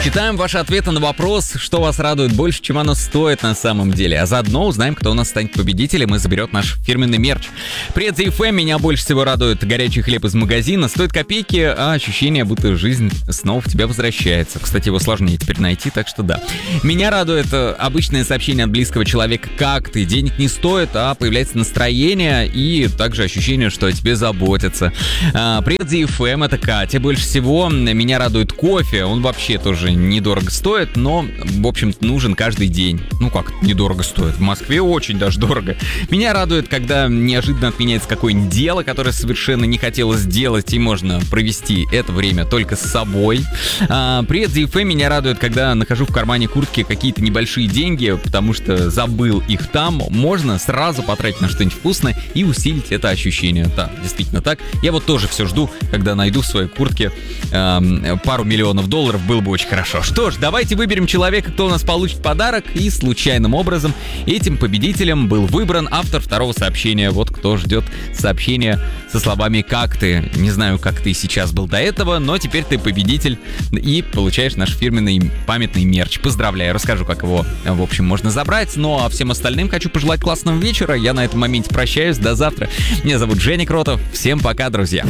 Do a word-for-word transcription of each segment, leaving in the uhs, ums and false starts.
Читаем ваши ответы на вопрос, что вас радует больше, чем оно стоит на самом деле. А заодно узнаем, кто у нас станет победителем и заберет наш фирменный мерч. Привет, зи эф эм. Меня больше всего радует горячий хлеб из магазина. Стоит копейки, а ощущение, будто жизнь снова в тебя возвращается. Кстати, его сложнее теперь найти, так что да. Меня радует обычное сообщение от близкого человека «Как ты?». Денег не стоит, а появляется настроение и также ощущение, что о тебе заботятся. А, привет, зи эф эм. Это Катя. Больше всего меня радует кофе. Он вообще тоже недорого стоит, но, в общем-то, нужен каждый день. Ну как, недорого стоит? В Москве очень даже дорого. Меня радует, когда неожиданно отменяется какое-нибудь дело, которое совершенно не хотелось сделать, и можно провести это время только с собой. А, привет, зи эф эм. Меня радует, когда нахожу в кармане куртки какие-то небольшие деньги, потому что забыл их там. Можно сразу потратить на что-нибудь вкусное и усилить это ощущение. Да, действительно так. Я вот тоже все жду, когда найду в своей куртке э, пару миллионов долларов, было бы очень хорошо. Что ж, давайте выберем человека, кто у нас получит подарок, и случайным образом этим победителем был выбран автор второго сообщения. Вот кто ждет сообщения со словами «Как ты?». Не знаю, как ты сейчас был до этого, но теперь ты победитель и получаешь наш фирменный памятный мерч. Поздравляю, расскажу, как его, в общем, можно забрать. Ну а всем остальным хочу пожелать классного вечера. Я на этом моменте прощаюсь. До завтра. Меня зовут Женя Кротов. Всем пока, друзья.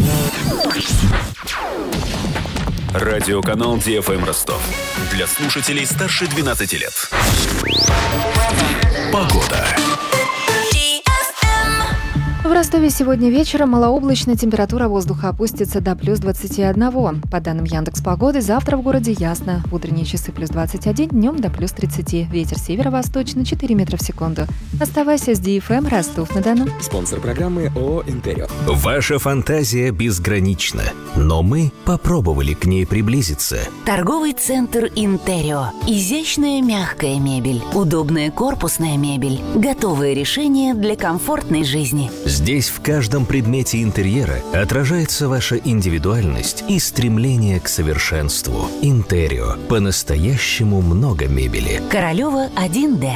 Радиоканал ди эф эм Ростов. Для слушателей старше двенадцати лет. Погода. В Ростове сегодня вечером малооблачно, температура воздуха опустится до плюс двадцати одного. По данным Яндекс.Погоды, завтра в городе ясно. В утренние часы плюс двадцать один, днем до плюс тридцати. Ветер северо-восточный четыре метра в секунду. Оставайся с ди эф эм Ростов-на-Дону. Спонсор программы ООО «Интерио». Ваша фантазия безгранична, но мы попробовали к ней приблизиться. Торговый центр «Интерио». Изящная мягкая мебель, удобная корпусная мебель, готовые решения для комфортной жизни. Здесь в каждом предмете интерьера отражается ваша индивидуальность и стремление к совершенству. «Интерио». По-настоящему много мебели. Королева один дэ.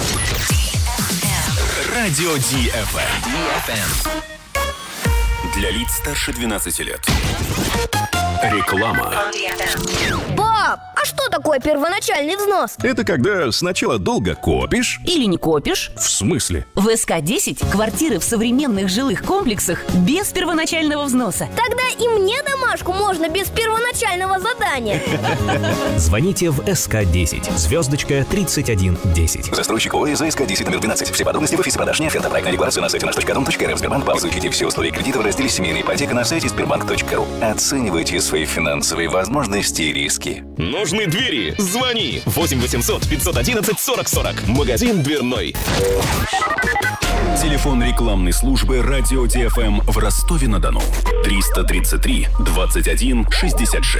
Радио ди эф эм. Для лиц старше двенадцати лет. Реклама. Пап, а что такое первоначальный взнос? Это когда сначала долго копишь. Или не копишь? В смысле? В эс ка десять квартиры в современных жилых комплексах без первоначального взноса. Тогда и мне домашку можно без первоначального задания. Звоните в эс ка десять, звездочка тридцать один десять. Застройщик ООО «эс ка десять» номер двенадцать. Все подробности в офисе продаж. Не оферта. Проектная декларация на сайте наш точка дом точка эр эф. Сбербанк. Изучите все условия кредита в разделе «Семейная ипотека» на сайте сбербанк точка ру. Оценивайте свои финансовые возможности и риски. Нужны двери? Звони! восемь восемьсот пятьсот одиннадцать сорок сорок. Магазин дверной. Телефон рекламной службы «Радио ди эф эм» в Ростове-на-Дону. триста тридцать три двадцать один шестьдесят шесть.